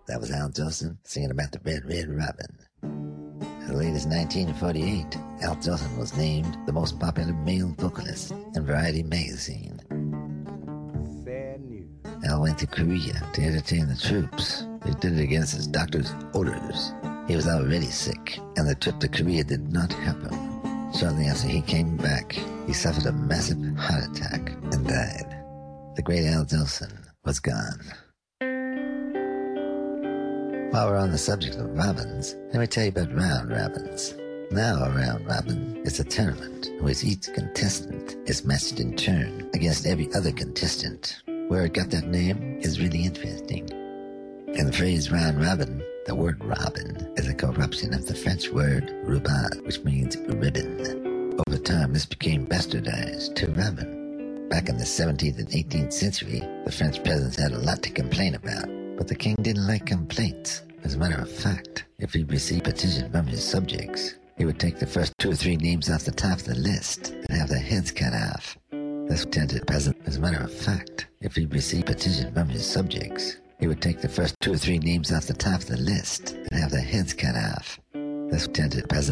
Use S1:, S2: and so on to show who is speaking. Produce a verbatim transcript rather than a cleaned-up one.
S1: That was Al Jolson singing about the Red, Red Robin. As late as nineteen forty-eight, Al Jolson was named the most popular male vocalist in Variety magazine.
S2: Sad news.
S1: Al went to Korea to entertain the troops. He did it against his doctor's orders. He was already sick, and the trip to Korea did not help him. Shortly after he came back, he suffered a massive heart attack and died. The great Al Jolson was gone. While we're on the subject of robins, let me tell you about round robins. Now a round robin is a tournament in which each contestant is matched in turn against every other contestant. Where it got that name is really interesting. In the phrase round robin, the word robin is a corruption of the French word ruban, which means ribbon. Over time, this became bastardized to robin. Back in the seventeenth and eighteenth century, the French peasants had a lot to complain about, but the king didn't like complaints. As a matter of fact, if he received petitions from his subjects, he would take the first two or three names off the top of the list and have their heads cut off. This tended peasant. As a matter of fact, if he received petitions from his subjects, he would take the first two or three names off the top of the list and have their heads cut off. This tended peasant.